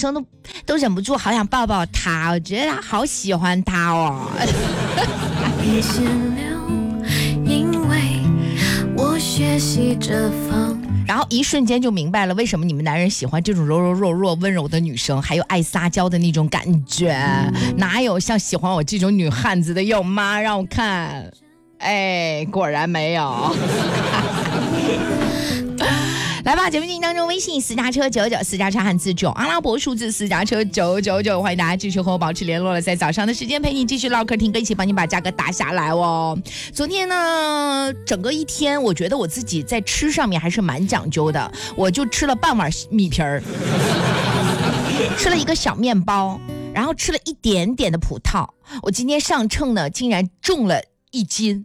生都忍不住好想抱抱他，我觉得他好喜欢他哦。因为我学习着然后一瞬间就明白了为什么你们男人喜欢这种柔柔弱弱温柔的女生，还有爱撒娇的那种感觉，哪有像喜欢我这种女汉子的有吗？让我看，哎，果然没有。来吧，节目进行当中，微信私家车99，私家车汉字9，阿拉伯数字私家车999，欢迎大家继续和我保持联络了，在早上的时间陪你继续唠嗑听歌，一起帮你把价格打下来哦。昨天呢，整个一天，我觉得我自己在吃上面还是蛮讲究的，我就吃了半碗米皮儿，吃了一个小面包，然后吃了一点点的葡萄。我今天上秤呢，竟然重了1斤。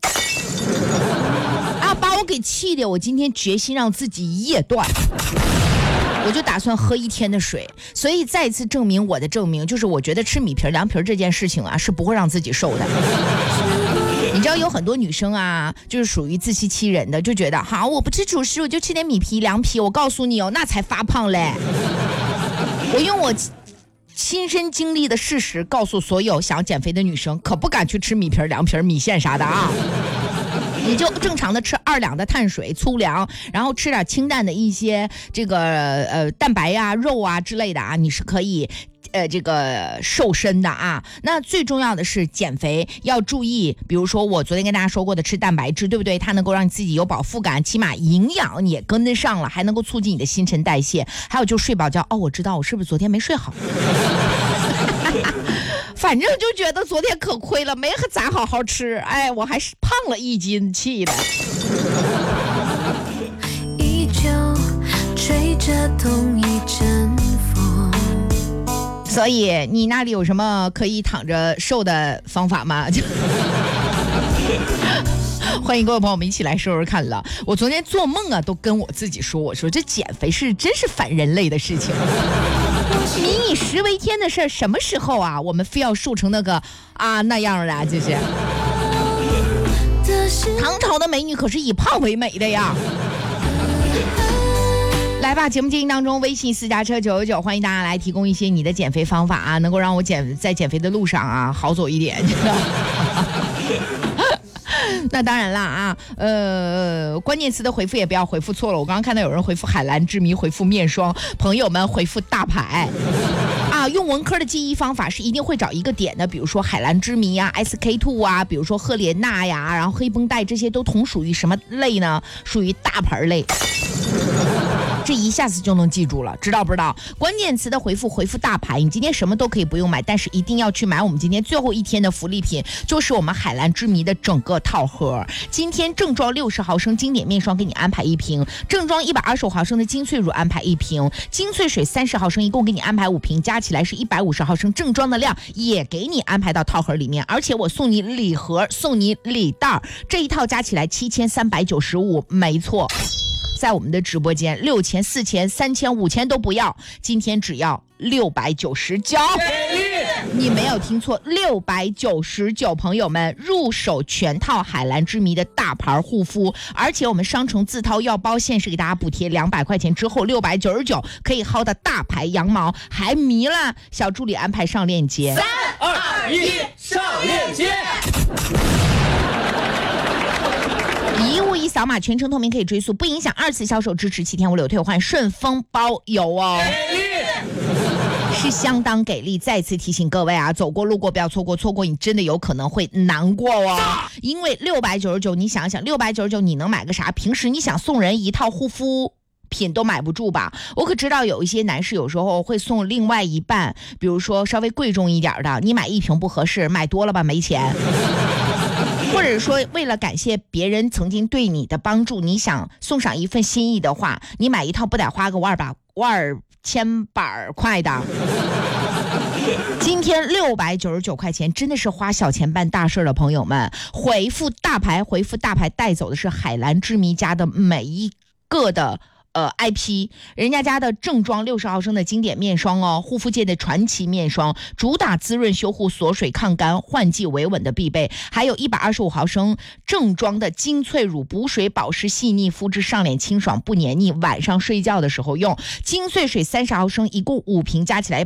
把我给气的，我今天决心让自己夜断，我就打算喝1天的水。所以再一次证明我的证明，就是我觉得吃米皮凉皮这件事情啊，是不会让自己瘦的。你知道有很多女生啊，就是属于自欺欺人的，就觉得好，我不吃主食，我就吃点米皮凉皮，我告诉你哦，那才发胖嘞。我用我亲身经历的事实告诉所有想减肥的女生，可不敢去吃米皮凉皮米线啥的啊。你就正常的吃2两的碳水粗粮，然后吃点清淡的一些这个蛋白啊肉啊之类的啊，你是可以这个瘦身的啊。那最重要的是减肥要注意，比如说我昨天跟大家说过的吃蛋白质，对不对？它能够让你自己有饱腹感，起码营养也跟得上了，还能够促进你的新陈代谢。还有就睡饱觉，哦，我知道我是不是昨天没睡好。反正就觉得昨天可亏了，没咋好好吃，哎，我还是胖了1斤，气的。依旧吹着同一阵风。所以你那里有什么可以躺着瘦的方法吗？欢迎各位朋友们一起来说说看了。我昨天做梦啊，都跟我自己说，我说这减肥真是反人类的事情。民以食为天的事儿，什么时候啊，我们非要瘦成那个啊那样的啊？这是唐朝的美女可是以胖为美的呀。来吧，节目进行当中，微信私家车999，欢迎大家来提供一些你的减肥方法啊，能够让我在减肥的路上啊好走一点。那当然啦啊，关键词的回复也不要回复错了。我刚刚看到有人回复海蓝之谜，回复面霜，朋友们回复大牌啊。用文科的记忆方法是一定会找一个点的，比如说海蓝之谜啊 SK2 啊，比如说赫莲娜呀，然后黑绷带，这些都同属于什么类呢？属于大牌类。这一下子就能记住了，知道不知道？关键词的回复大牌，你今天什么都可以不用买，但是一定要去买我们今天最后一天的福利品，就是我们海蓝之谜的整个套盒。今天正装60毫升经典面霜给你安排1瓶，正装125毫升的精粹乳安排1瓶，精粹水30毫升一共给你安排5瓶，加起来是150毫升正装的量，也给你安排到套盒里面，而且我送你礼盒，送你礼袋，这一套加起来7395，没错。在我们的直播间，6000、4000、3000、5000都不要，今天只要699。你没有听错，699，朋友们，入手全套海蓝之谜的大牌护肤，而且我们商城自掏腰包限时给大家补贴200块钱之后699可以薅的大牌羊毛，还迷了小助理安排上链接 ，3、2、1，上链接。 一物一扫码，全程透明可以追溯，不影响2次销售，支持7天无理退换，顺丰包邮哦，是相当给力。再次提醒各位啊，走过路过不要错过，错过你真的有可能会难过哦。因为699，你想想699你能买个啥？平时你想送人一套护肤品都买不住吧？我可知道有一些男士有时候会送另外一半，比如说稍微贵重一点的，你买1瓶不合适，买多了吧没钱。或者说为了感谢别人曾经对你的帮助，你想送上一份心意的话，你买一套不得花个万千把块的。今天699块钱真的是花小钱办大事的朋友们，回复大牌带走的是海蓝之谜家的每一个的IP， 人家的正装60毫升的经典面霜哦，护肤界的传奇面霜，主打滋润修护锁水抗干换季维稳的必备，还有125毫升正装的精粹乳，补水保湿细腻，肤质上脸清爽不黏腻，晚上睡觉的时候用。精粹水30毫升一共5瓶加起来